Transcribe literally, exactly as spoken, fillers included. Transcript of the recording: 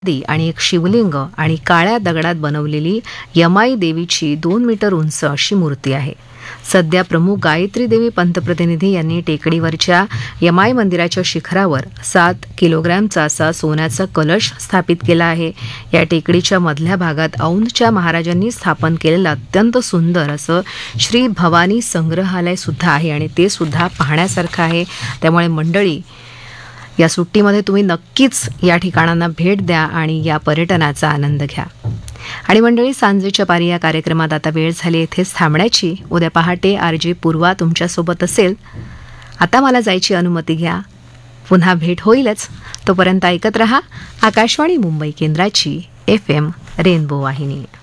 नदी आणि एक शिवलिंग आणि काळ्या दगडात बनवलेली यमाई देवीची दोन मीटर उंच अशी मूर्ती आहे. सध्या प्रमुख गायत्री देवी पंतप्रतिनिधी यांनी टेकडीवरच्या यमाई मंदिराच्या शिखरावर सात किलोग्रॅमचा असा सोन्याचा कलश स्थापित केला आहे. या टेकडीच्या मधल्या भागात औंधच्या महाराजांनी स्थापन केलेलं अत्यंत सुंदर असं श्री भवानी संग्रहालय सुद्धा आहे आणि ते सुद्धा पाहण्यासारखं आहे. त्यामुळे मंडळी, या सुट्टीमध्ये तुम्ही नक्कीच या ठिकाणांना भेट द्या आणि या पर्यटनाचा आनंद घ्या. आणि मंडळी, सांजेच्या पारी या कार्यक्रमात आता वेळ झाली येथेच थांबण्याची. उद्या पहाटे आर जे पूर्वा तुमच्यासोबत असेल. आता मला जायची अनुमती घ्या. पुन्हा भेट होईलच. तोपर्यंत ऐकत रहा आकाशवाणी मुंबई केंद्राची एफ एम रेनबो वाहिनी.